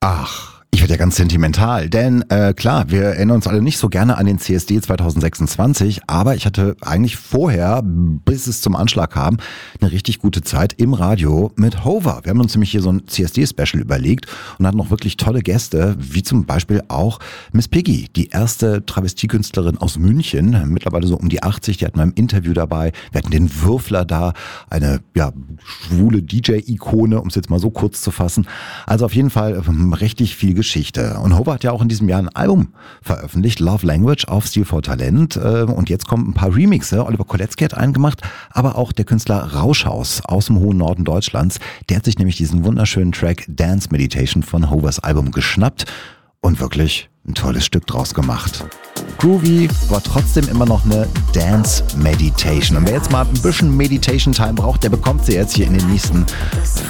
Ach, ich werde ja ganz sentimental, denn klar, wir erinnern uns alle nicht so gerne an den CSD 2026, aber ich hatte eigentlich vorher, bis es zum Anschlag kam, eine richtig gute Zeit im Radio mit Hover. Wir haben uns nämlich hier so ein CSD-Special überlegt und hatten noch wirklich tolle Gäste, wie zum Beispiel auch Miss Piggy, die erste Travestiekünstlerin aus München, mittlerweile so um die 80, die hatten wir im Interview dabei. Wir hatten den Würfler da, eine schwule DJ-Ikone, um es jetzt mal so kurz zu fassen. Also auf jeden Fall richtig viel Geschichte. Und Hover hat ja auch in diesem Jahr ein Album veröffentlicht, Love Language auf Stil vor Talent. Und jetzt kommen ein paar Remixe. Oliver Kolecki hat einen gemacht, aber auch der Künstler Rauschhaus aus dem hohen Norden Deutschlands. Der hat sich nämlich diesen wunderschönen Track Dance Meditation von Hovers Album geschnappt und wirklich ein tolles Stück draus gemacht. Groovy, aber trotzdem immer noch eine Dance Meditation. Und wer jetzt mal ein bisschen Meditation Time braucht, der bekommt sie jetzt hier in den nächsten